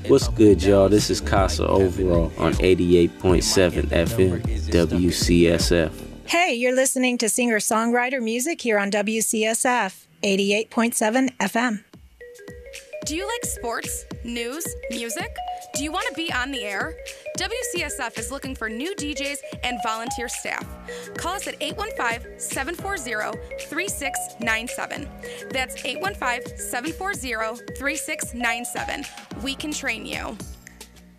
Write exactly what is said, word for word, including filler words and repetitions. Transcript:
What's good, y'all? This is Casa Overall on eighty-eight point seven F M, W C S F. Hey, you're listening to singer-songwriter music here on W C S F, eighty-eight point seven F M. Do you like sports, news, music? Do you want to be on the air? W C S F is looking for new D Js and volunteer staff. Call us at eight one five, seven four zero, three six nine seven. That's eight one five, seven four zero, three six nine seven. We can train you.